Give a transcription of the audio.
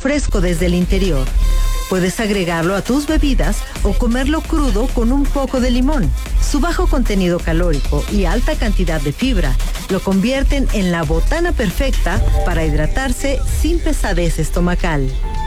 fresco desde el interior. Puedes agregarlo a tus bebidas o comerlo crudo con un poco de limón. Su bajo contenido calórico y alta cantidad de fibra lo convierten en la botana perfecta para hidratarse sin pesadez estomacal.